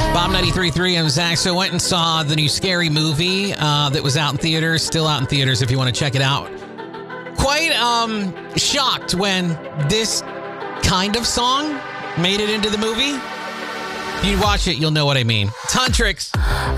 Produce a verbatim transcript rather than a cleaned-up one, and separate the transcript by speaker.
Speaker 1: Bomb ninety-three point three, I'm Zach. So I went and saw the new Scary Movie uh, that was out in theaters, still out in theaters if you want to check it out. Quite um, shocked when this kind of song made it into the movie. If you watch it, you'll know what I mean. Tantrix.